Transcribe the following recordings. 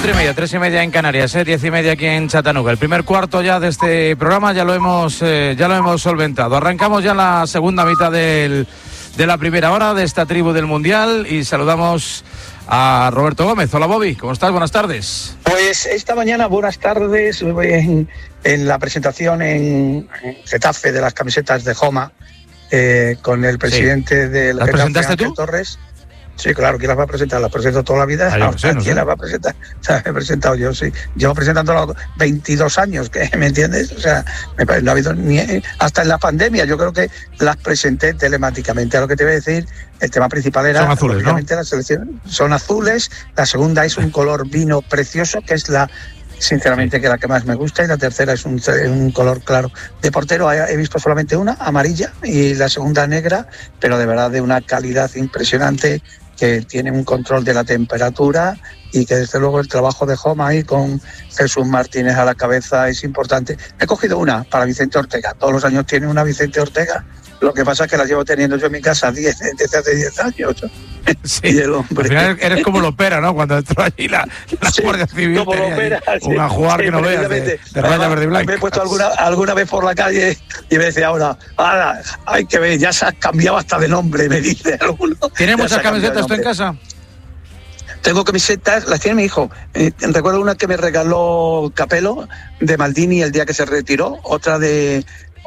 4:30, 3:30 en Canarias, 10:30 aquí en Chattanooga. El primer cuarto ya de este programa ya lo hemos solventado. Arrancamos ya la segunda mitad de la primera hora de esta tribu del Mundial y saludamos a Roberto Gómez. Hola, Bobby, ¿cómo estás? Buenas tardes. Pues esta mañana, buenas tardes, en la presentación en Getafe de las camisetas de Joma con el presidente del ¿Las Getafe, presentaste Ángel tú? Torres. Sí, claro, ¿quién las va a presentar? Las presento toda la vida. No sé. ¿Quién las va a presentar? O sea, he presentado yo, sí. Llevo presentándolo 22 años, ¿me entiendes? O sea, no ha habido ni... Hasta en la pandemia yo creo que las presenté telemáticamente. A lo que te voy a decir, el tema principal era... Son azules, ¿no? La selección. Son azules. La segunda es un color vino precioso, que es sinceramente, que la que más me gusta, y la tercera es un color claro. De portero he visto solamente una, amarilla, y la segunda negra, pero de verdad de una calidad impresionante, que tiene un control de la temperatura y que desde luego el trabajo de Joma ahí con Jesús Martínez a la cabeza es importante. He cogido una para Vicente Ortega, todos los años tiene una Vicente Ortega, lo que pasa es que la llevo teniendo yo en mi casa desde hace 10 años. Sí. Y el hombre... Al final eres como Lopera, ¿no? Cuando entró allí la Guardia Civil, como Lopera, una jugar que no veas de raya verde y blanca. Me he puesto alguna vez por la calle y me decía ahora hay que ver, ya se ha cambiado hasta de nombre, me dice alguno. ¿Tienes muchas camisetas tú en casa? Tengo camisetas, las tiene mi hijo. Recuerdo una que me regaló Capello de Maldini el día que se retiró, otra de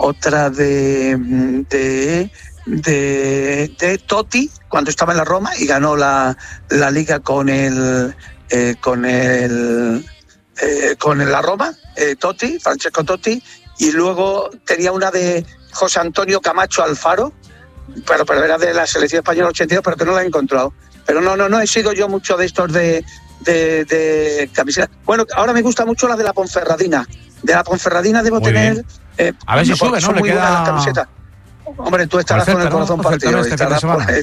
Totti cuando estaba en la Roma y ganó la liga con la Roma, Totti, Francesco Totti, y luego tenía una de José Antonio Camacho Alfaro, pero era de la selección española 82, pero que no la he encontrado. Pero no he sido yo mucho de estos de camisetas. Bueno, ahora me gusta mucho la de la Ponferradina. De la Ponferradina debo muy tener... a ver si sube, ¿no? Le muy queda... la camiseta. Hombre, tú estarás con el corazón partido. Estarás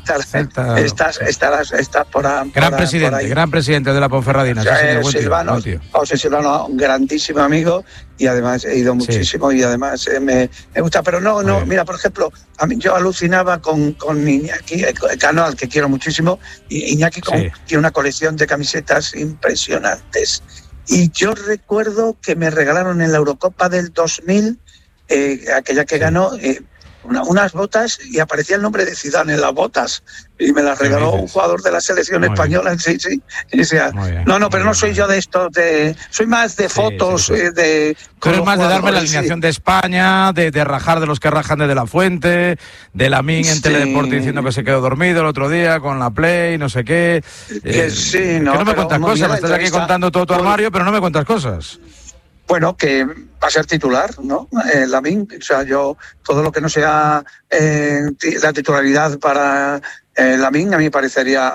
por ahí. Gran presidente de la Ponferradina. José Silvano, grandísimo amigo, y además he ido muchísimo, y además me gusta. Pero no, mira, por ejemplo, a mí yo alucinaba con Iñaki Cano, al que quiero muchísimo, y Iñaki tiene una colección de camisetas impresionantes. Y yo recuerdo que me regalaron en la Eurocopa del 2000, aquella que ganó... unas botas y aparecía el nombre de Zidane en las botas y me las regaló un jugador de la selección española. Sí. Y decía, pero no soy yo de estos, soy más de fotos. Tú eres más de darme la alineación de España, de rajar de los que rajan de la Fuente, de Lamine en Teledeporte diciendo que se quedó dormido el otro día con la Play, no sé qué. Que no me cuentas cosas, me estás aquí contando todo tu armario, pero no me cuentas cosas. Bueno, que va a ser titular, ¿no? Lamine, o sea, yo todo lo que no sea la titularidad para Lamine a mí me parecería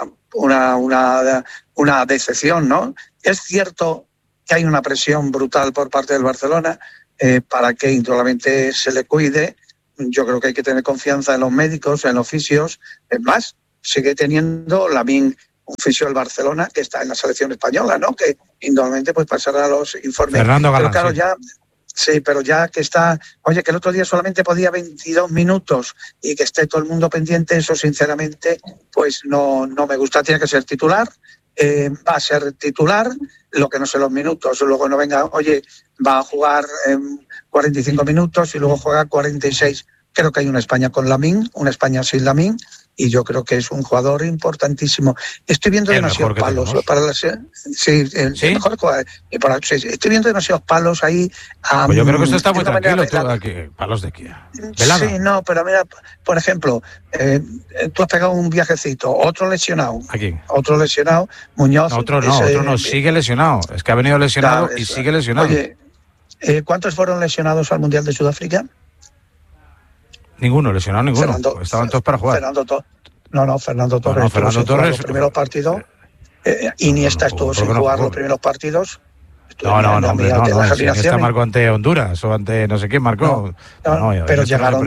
una decepción, ¿no? Es cierto que hay una presión brutal por parte del Barcelona para que indudablemente se le cuide. Yo creo que hay que tener confianza en los médicos, en los fisios. Es más, sigue teniendo Lamine un fisio del Barcelona que está en la selección española, ¿no? Que indudablemente pues pasará los informes. Fernando Galán, pero claro, pero ya que está... Oye, que el otro día solamente podía 22 minutos y que esté todo el mundo pendiente, eso sinceramente pues no me gusta. Tiene que ser titular, va a ser titular, lo que no sé los minutos, luego no venga, oye, va a jugar 45 minutos y luego juega 46. Creo que hay una España con Lamine, una España sin Lamine, y yo creo que es un jugador importantísimo. Estoy viendo demasiados palos para la el mejor jugador. Estoy viendo demasiados palos ahí. Pues yo creo que esto está muy tranquilo. ¿Palos de qué? ¿Velada? Sí, no, pero mira, por ejemplo, tú has pegado un viajecito, otro lesionado. ¿A quién? Otro lesionado, Muñoz. Otro no, sigue lesionado. Es que ha venido lesionado y sigue lesionado. Oye, ¿cuántos fueron lesionados al Mundial de Sudáfrica? Ninguno, lesionado ninguno. Estaban todos para jugar. Fernando Torres. Fernando Torres. Los primeros partidos. Iniesta estuvo sin jugar los primeros partidos. No. Iniesta marcó ante Honduras o ante no sé quién marcó. Pero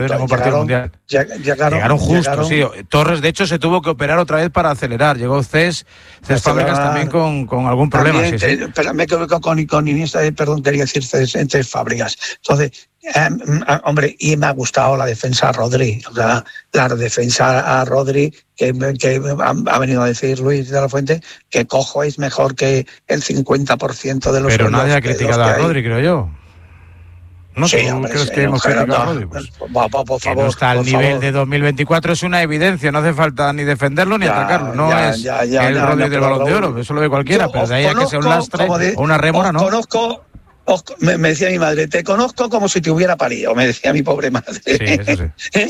llegaron justo, sí. Torres, de hecho, se tuvo que operar otra vez para acelerar. Llegó Cés Fábregas también con algún problema. Pero me equivoco con Iniesta, perdón, quería decir Cés Fábregas. Entonces, Hombre, y me ha gustado la defensa a Rodri, o sea, la defensa a Rodri que ha venido a decir Luis de la Fuente, que Cojo es mejor que el 50% de los. Pero nadie ha criticado a Rodri, creo yo. ¿No? Sí, ¿Tú hombre, crees sí, que hemos criticado a Rodri? Pues, por favor, no está al nivel de 2024, es una evidencia, no hace falta ni defenderlo ni atacarlo. No es el Rodri del Balón de Oro, eso lo ve cualquiera, pero de ahí a que sea un lastre o una rémora, ¿no? Me decía mi madre, te conozco como si te hubiera parido, me decía mi pobre madre. Sí, eso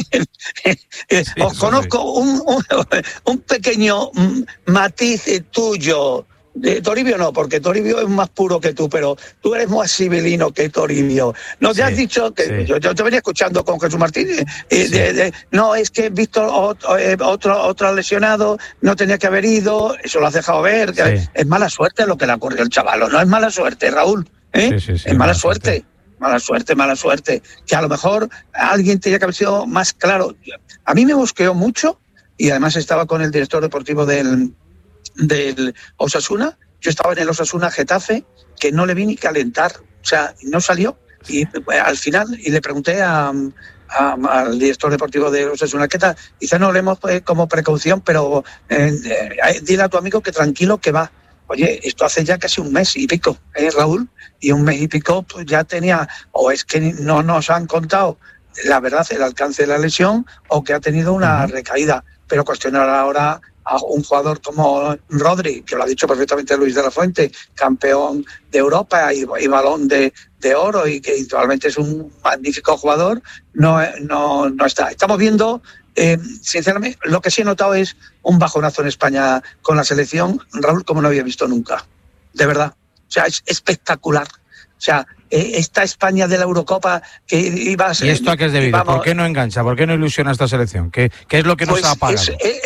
sí. Os conozco un pequeño matiz tuyo. De Toribio no, porque Toribio es más puro que tú, pero tú eres más civilino que Toribio. No te has dicho que yo te venía escuchando con Jesús Martínez. No, es que Víctor otro lesionado, no tenía que haber ido, eso lo has dejado ver. Que es mala suerte lo que le ocurrió al chaval, no es mala suerte, Raúl. Es mala suerte. Mala suerte. Que a lo mejor alguien tenía que haber sido más claro. A mí me mosqueó mucho y además estaba con el director deportivo del Osasuna. Yo estaba en el Osasuna Getafe, que no le vi ni calentar, o sea, no salió. Y al final, y le pregunté al director deportivo de Osasuna, ¿qué tal? Dice, no, le hemos como precaución, pero dile a tu amigo que tranquilo que va. Oye, esto hace ya casi un mes y pico, Raúl, y un mes y pico pues ya tenía, o es que no nos han contado la verdad, el alcance de la lesión, o que ha tenido una recaída. Pero cuestionar ahora a un jugador como Rodri, que lo ha dicho perfectamente Luis de la Fuente, campeón de Europa y balón de oro, y que actualmente es un magnífico jugador, no está. Estamos viendo, sinceramente, lo que sí he notado es un bajonazo en España con la selección, Raúl, como no había visto nunca, de verdad. O sea, es espectacular. O sea, esta España de la Eurocopa que iba a ser... ¿Y esto a qué es debido? ¿Por qué no engancha? ¿Por qué no ilusiona esta selección? ¿Qué es lo que nos ha apagado?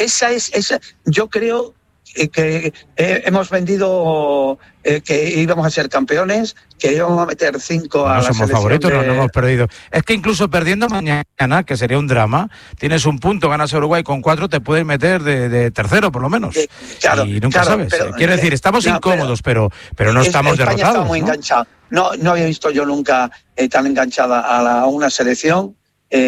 Yo creo que hemos vendido que íbamos a ser campeones, que íbamos a meter 5 a la selección. No somos favoritos, no hemos perdido. Es que incluso perdiendo mañana, que sería un drama, tienes un punto, ganas a Uruguay con 4, te puedes meter de tercero, por lo menos. Claro, y nunca sabes. Quiero decir, estamos incómodos, pero no estamos España derrotados. Está muy enganchado. No había visto yo nunca tan enganchada a una selección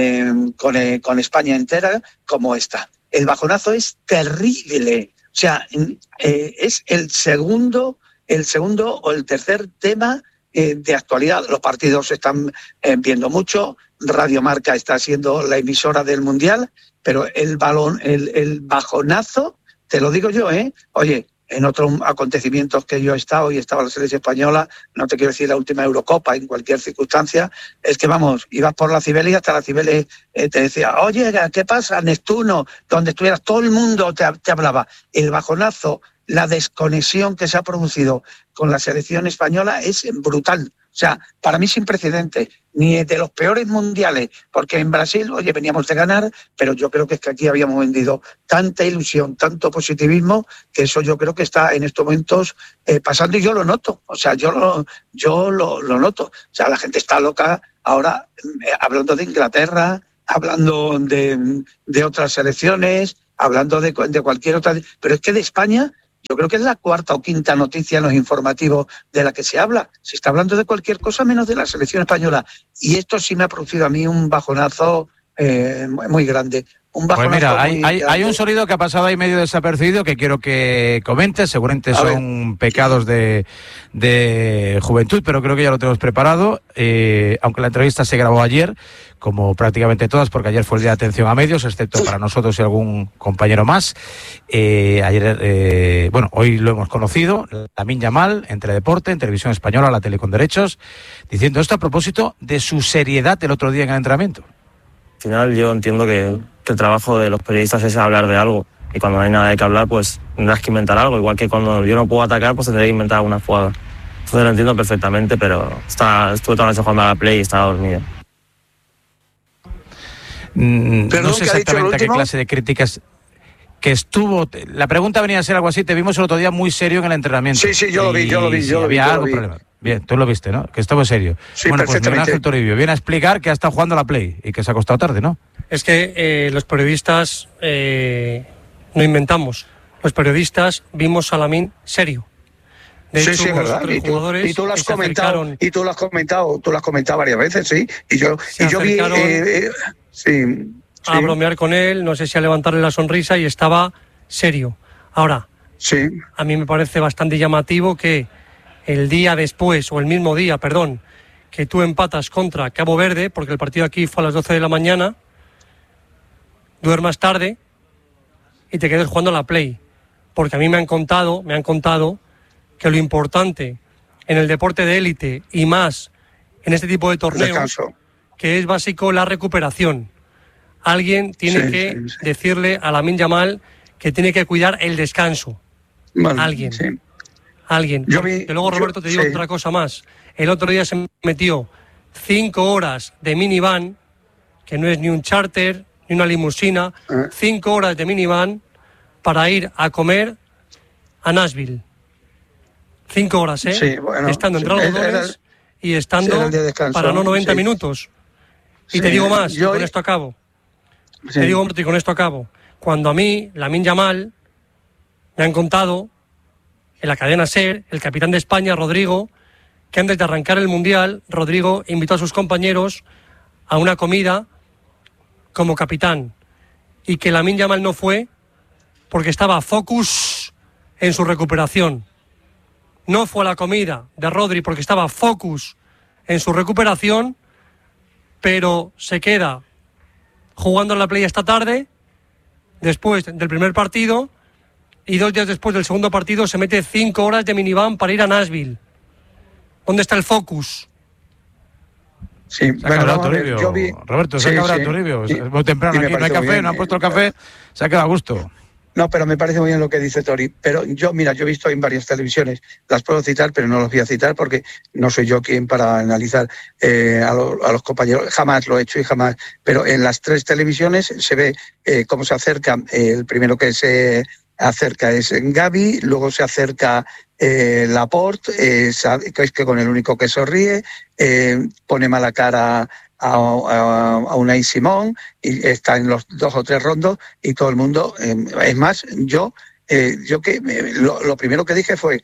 con España entera como esta. El bajonazo es terrible. O sea, es el segundo o el tercer tema de actualidad. Los partidos se están viendo mucho. Radio Marca está siendo la emisora del Mundial, pero el bajonazo, te lo digo yo, oye, en otros acontecimientos que yo he estado y estaba la selección española, no te quiero decir la última Eurocopa, en cualquier circunstancia, es que vamos, ibas por la Cibeles y hasta la Cibeles te decía, oye, ¿qué pasa? Neptuno, donde estuvieras, todo el mundo te hablaba. El bajonazo, la desconexión que se ha producido con la selección española es brutal. O sea, para mí sin precedentes, ni de los peores mundiales, porque en Brasil, oye, veníamos de ganar, pero yo creo que es que aquí habíamos vendido tanta ilusión, tanto positivismo, que eso yo creo que está en estos momentos pasando, y yo lo noto. O sea, yo lo noto. O sea, la gente está loca ahora hablando de Inglaterra, hablando de otras selecciones, hablando de cualquier otra, pero es que de España yo creo que es la cuarta o quinta noticia en los informativos de la que se habla. Se está hablando de cualquier cosa menos de la selección española. Y esto sí me ha producido a mí un bajonazo muy grande. Pues mira, hay un sonido que ha pasado ahí medio desapercibido que quiero que comentes. Seguramente son pecados de juventud, pero creo que ya lo tenemos preparado. Aunque la entrevista se grabó ayer, como prácticamente todas, porque ayer fue el día de atención a medios, excepto para nosotros y algún compañero más. Hoy lo hemos conocido, Lamine Yamal, en Teledeporte, en Televisión Española, la tele con derechos, diciendo esto a propósito de su seriedad el otro día en el entrenamiento. Al final yo entiendo que el trabajo de los periodistas es hablar de algo, y cuando no hay nada de qué hablar, pues tendrás que inventar algo, igual que cuando yo no puedo atacar, pues tendré que inventar alguna jugada. Entonces lo entiendo perfectamente, pero estuve toda la noche jugando a la Play y estaba dormido. No sé exactamente a qué clase de críticas que estuvo. La pregunta venía a ser algo así: te vimos el otro día muy serio en el entrenamiento. Sí, yo lo vi. Había algo problema. Bien, tú lo viste, ¿no? Que estuvo serio. Sí, bueno, pues Miguel Ángel Toribio viene a explicar que ha estado jugando a la Play y que se ha acostado tarde, ¿no? Es que los periodistas no inventamos. Los periodistas vimos a Lamine serio. De hecho, sí, es verdad. Y tú lo has comentado, tú lo has comentado varias veces, sí. Y yo vi a bromear con él, no sé si a levantarle la sonrisa, y estaba serio. Ahora, sí, a mí me parece bastante llamativo que el día después, o el mismo día, perdón, que tú empatas contra Cabo Verde, porque el partido aquí fue a las 12 de la mañana, duermas tarde y te quedes jugando a la Play. Porque a mí me han contado que lo importante en el deporte de élite y más en este tipo de torneos, que es básico la recuperación. Alguien tiene que decirle a Lamine Yamal que tiene que cuidar el descanso. Bueno, alguien. Sí. Alguien. Y luego, Roberto, te digo otra cosa más. El otro día se metió 5 horas de minivan, que no es ni un charter, ni una limusina, 5 horas de minivan para ir a comer a Nashville. 5 horas, ¿eh? Sí, bueno, estando entre algodones y estando para no 90 minutos. Y te digo más, y con esto acabo. Te digo, y con esto acabo. Cuando a mí, Lamine Yamal, me han contado en la cadena SER, el capitán de España, Rodrigo, que antes de arrancar el Mundial, Rodrigo invitó a sus compañeros a una comida como capitán, y que Lamine Yamal no fue porque estaba focus en su recuperación. No fue a la comida de Rodri porque estaba focus en su recuperación, pero se queda jugando en la Play esta tarde, después del primer partido, y 2 días después del segundo partido se mete 5 horas de minivan para ir a Nashville. ¿Dónde está el focus? Sí, yo vi... Roberto, se ha acabado Toribio. Es muy temprano aquí, no hay café, no han puesto el café, se ha quedado a gusto. No, pero me parece muy bien lo que dice Tori. Pero yo he visto en varias televisiones, las puedo citar, pero no los voy a citar porque no soy yo quien para analizar a los compañeros. Jamás lo he hecho y jamás. Pero en las 3 televisiones se ve cómo se acerca. El primero que se acerca es Gavi, luego se acerca Laporte, que es que con el único que sonríe, pone mala cara a Unai Simón, y está en los 2 o 3 rondos, y todo el mundo, es más, lo primero que dije fue,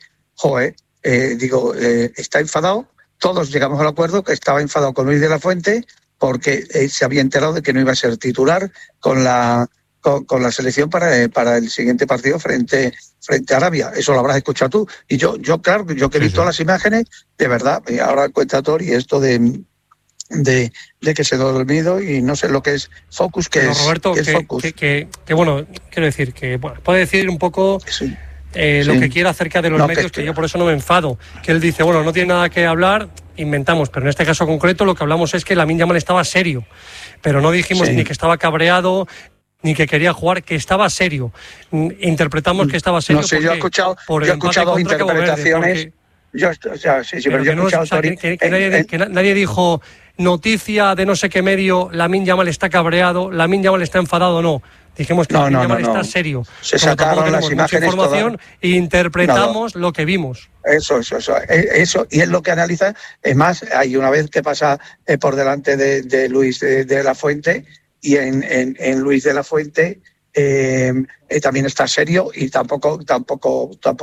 está enfadado. Todos llegamos al acuerdo que estaba enfadado con Luis de la Fuente porque se había enterado de que no iba a ser titular con la selección para el siguiente partido frente a Arabia. Eso lo habrás escuchado tú. Y yo claro, yo que he visto las imágenes, de verdad, ahora cuenta Tori esto de que se ha dormido y no sé lo que es focus, Roberto, focus. Que bueno, quiero decir que puede decir un poco lo que quiera acerca de los medios, que yo por eso no me enfado. Que él dice, bueno, no tiene nada que hablar, inventamos, pero en este caso concreto lo que hablamos es que Lamine Yamal estaba serio, pero no dijimos ni que estaba cabreado, ni que quería jugar, que estaba serio. Interpretamos que estaba serio. No sé, yo he escuchado 2 interpretaciones. Pero yo he escuchado que nadie dijo noticia de no sé qué medio, Lamine Yamal está cabreado, Lamine Yamal está enfadado, no. Dijimos que Lamine Yamal está serio. Se sacaron las imágenes, información e interpretamos lo que vimos. Eso, y es lo que analiza. Es más, hay una vez que pasa por delante de Luis de la Fuente, y en Luis de la Fuente también está serio, y tampoco